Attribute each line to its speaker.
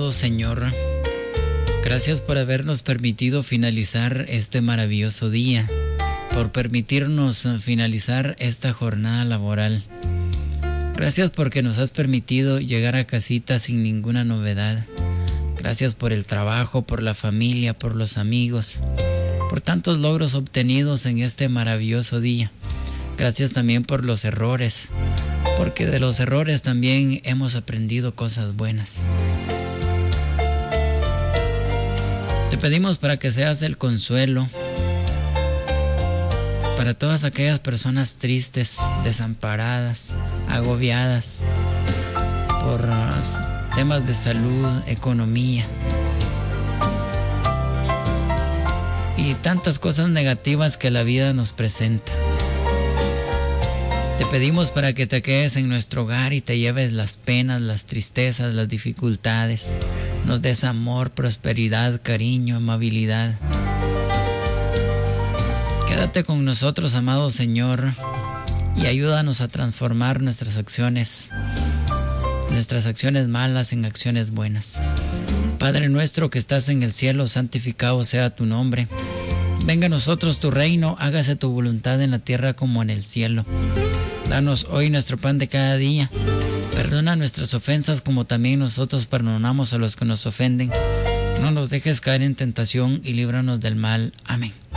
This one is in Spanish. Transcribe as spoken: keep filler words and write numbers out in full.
Speaker 1: amado Señor, gracias por habernos permitido finalizar este maravilloso día, por permitirnos finalizar esta jornada laboral. Gracias porque nos has permitido llegar a casita sin ninguna novedad. Gracias por el trabajo, por la familia, por los amigos, por tantos logros obtenidos en este maravilloso día. Gracias también por los errores, porque de los errores también hemos aprendido cosas buenas. Te pedimos para que seas el consuelo para todas aquellas personas tristes, desamparadas, agobiadas por uh, temas de salud, economía y tantas cosas negativas que la vida nos presenta. Te pedimos para que te quedes en nuestro hogar y te lleves las penas, las tristezas, las dificultades. Nos des amor, prosperidad, cariño, amabilidad. Quédate con nosotros, amado Señor, y ayúdanos a transformar nuestras acciones, nuestras acciones malas en acciones buenas. Padre nuestro que estás en el cielo, santificado sea tu nombre. Venga a nosotros tu reino, hágase tu voluntad en la tierra como en el cielo. Danos hoy nuestro pan de cada día. Perdona nuestras ofensas como también nosotros perdonamos a los que nos ofenden. No nos dejes caer en tentación y líbranos del mal. Amén.